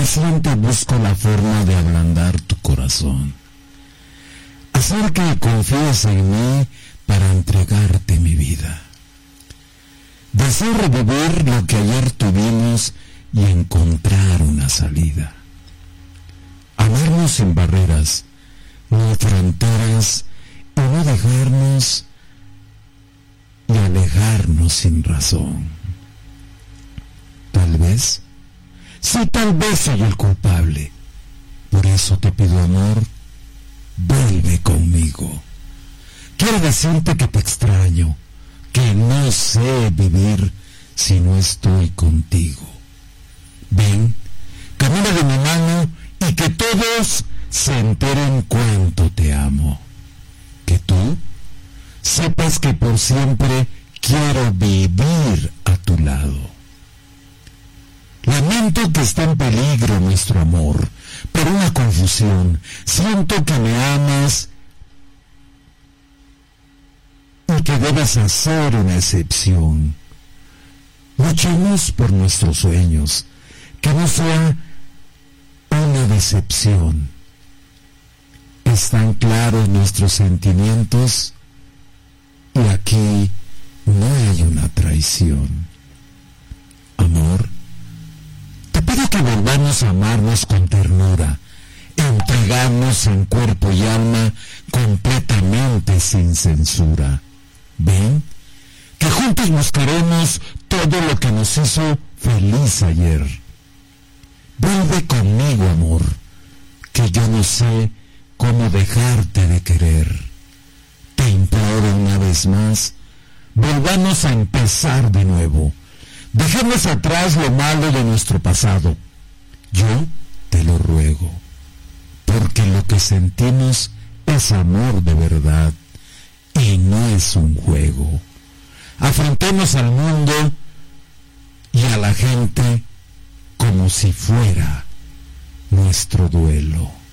impaciente busco la forma de ablandar tu corazón, hacer que confíes en mí para entregarte mi vida. Deseo revivir lo que ayer tuvimos y encontrar una salida. Amarnos sin barreras, ni fronteras, y no dejarnos y alejarnos sin razón. Tal vez, sí, tal vez soy el culpable. Por eso te pido, amor, vuelve conmigo. Quiero decirte que te extraño, que no sé vivir si no estoy contigo. Ven, camina de mi mano y que todos se enteren cuánto te amo. Que tú sepas que por siempre quiero vivir a tu lado. Lamento que esté en peligro nuestro amor, por una confusión. Siento que me amas y que debes hacer una excepción. Luchemos por nuestros sueños, que no sea una decepción. Están claros nuestros sentimientos y aquí no hay una traición. Amor, te pido que volvamos a amarnos con ternura, entregarnos en cuerpo y alma completamente sin censura. Ven, que juntos buscaremos todo lo que nos hizo feliz ayer. Vuelve conmigo, amor, que yo no sé cómo dejarte de querer. Te imploro una vez más, volvamos a empezar de nuevo. Dejemos atrás lo malo de nuestro pasado. Yo te lo ruego, porque lo que sentimos es amor de verdad y no es un juego. Afrontemos al mundo y a la gente como si fuera nuestro duelo.